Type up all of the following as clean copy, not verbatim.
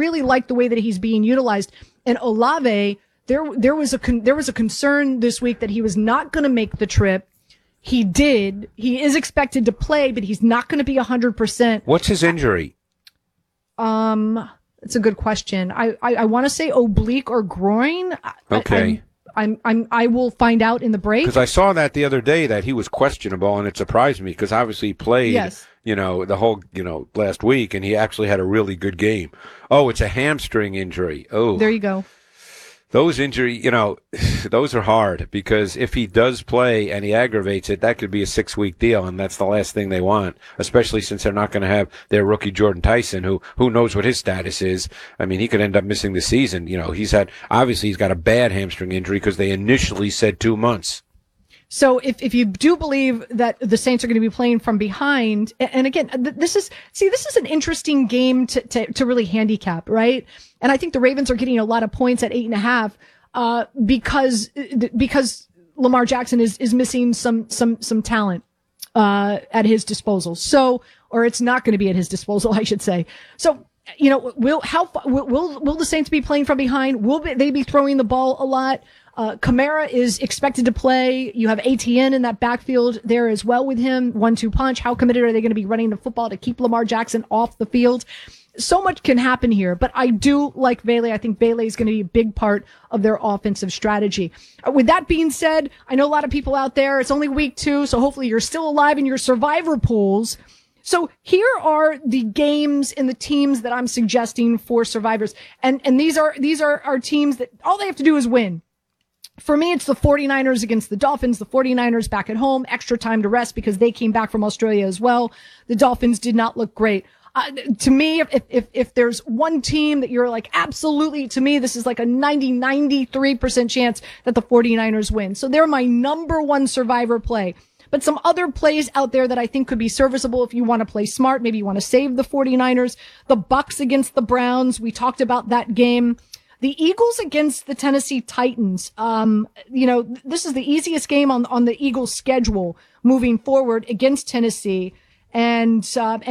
really like the way that he's being utilized. And Olave, there was a concern this week that he was not going to make the trip. He did. He is expected to play, but he's not going to be 100%. What's his injury? It's a good question. I want to say oblique or groin. Okay. I will find out in the break. Because I saw that the other day that he was questionable, and it surprised me because obviously he played, the whole, last week, and he actually had a really good game. Oh, it's a hamstring injury. Oh, there you go. Those injury, those are hard because if he does play and he aggravates it, that could be a 6-week deal, and that's the last thing they want, especially since they're not going to have their rookie Jordan Tyson, who knows what his status is. I mean, he could end up missing the season. He's got a bad hamstring injury because they initially said 2 months. So if you do believe that the Saints are going to be playing from behind, and again, this is an interesting game to really handicap, right? And I think the Ravens are getting a lot of points at 8.5, because Lamar Jackson is missing some talent, at his disposal. So, or it's not going to be at his disposal, I should say. So, will the Saints be playing from behind? Will they be throwing the ball a lot? Kamara is expected to play. You have ATN in that backfield there as well with him. 1-2 punch. How committed are they going to be running the football to keep Lamar Jackson off the field? So much can happen here, but I do like Bailey. I think Bailey is going to be a big part of their offensive strategy. With that being said, I know a lot of people out there, it's only week 2, so hopefully you're still alive in your survivor pools. So here are the games and the teams that I'm suggesting for survivors. And these are teams that all they have to do is win. For me, it's the 49ers against the Dolphins. The 49ers back at home, extra time to rest because they came back from Australia as well. The Dolphins did not look great. To me, if there's one team that you're like, absolutely, to me, this is like a 93% chance that the 49ers win. So they're my number one survivor play. But some other plays out there that I think could be serviceable if you want to play smart. Maybe you want to save the 49ers. The Bucks against the Browns. We talked about that game. The Eagles against the Tennessee Titans. This is the easiest game on the Eagles schedule moving forward against Tennessee. And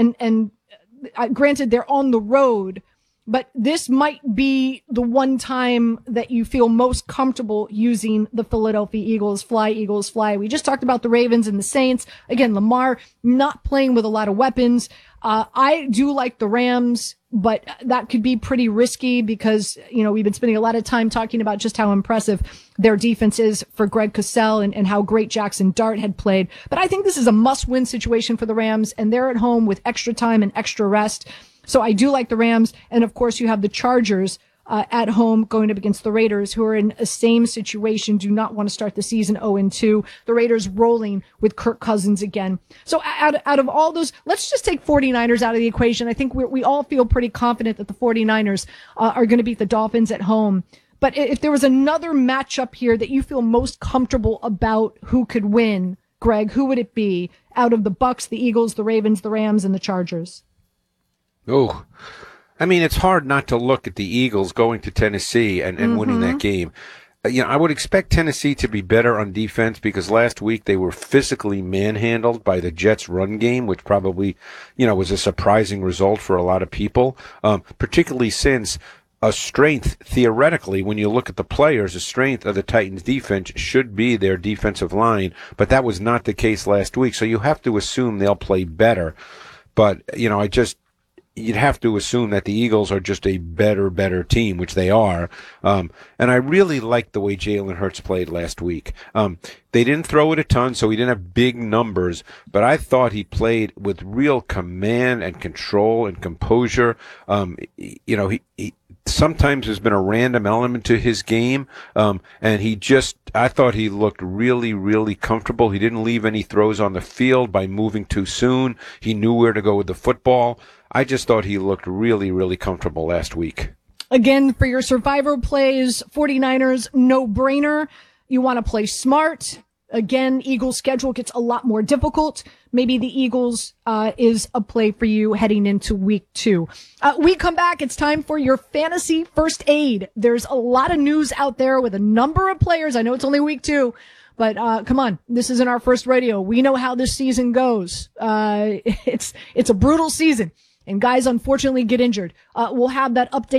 granted, they're on the road, but this might be the one time that you feel most comfortable using the Philadelphia Eagles. Fly, Eagles, fly. We just talked about the Ravens and the Saints. Again, Lamar not playing with a lot of weapons. I do like the Rams, but that could be pretty risky because, we've been spending a lot of time talking about just how impressive their defense is for Greg Cosell and how great Jackson Dart had played. But I think this is a must-win situation for the Rams, and they're at home with extra time and extra rest. So I do like the Rams. And of course, you have the Chargers at home going up against the Raiders, who are in a same situation, do not want to start the season 0-2. The Raiders rolling with Kirk Cousins again. So out of all those, let's just take 49ers out of the equation. I think we all feel pretty confident that the 49ers are going to beat the Dolphins at home. But if there was another matchup here that you feel most comfortable about who could win, Greg, who would it be out of the Bucks, the Eagles, the Ravens, the Rams, and the Chargers? Oh, I mean, it's hard not to look at the Eagles going to Tennessee and winning that game. I would expect Tennessee to be better on defense because last week they were physically manhandled by the Jets' run game, which probably, was a surprising result for a lot of people, particularly since a strength, theoretically, when you look at the players, a strength of the Titans' defense should be their defensive line, but that was not the case last week. So you have to assume they'll play better. But, you'd have to assume that the Eagles are just a better team, which they are. And I really liked the way Jalen Hurts played last week. They didn't throw it a ton, so he didn't have big numbers, but I thought he played with real command and control and composure. He sometimes there's been a random element to his game, and I thought he looked really, really comfortable. He didn't leave any throws on the field by moving too soon. He knew where to go with the football. I just thought he looked really, really comfortable last week. Again, for your survivor plays, 49ers, no brainer. You want to play smart. Again, Eagles' schedule gets a lot more difficult. Maybe the Eagles is a play for you heading into week 2. We come back. It's time for your fantasy first aid. There's a lot of news out there with a number of players. I know it's only week 2. But come on, this isn't our first rodeo. We know how this season goes. It's a brutal season, and guys unfortunately get injured. We'll have that update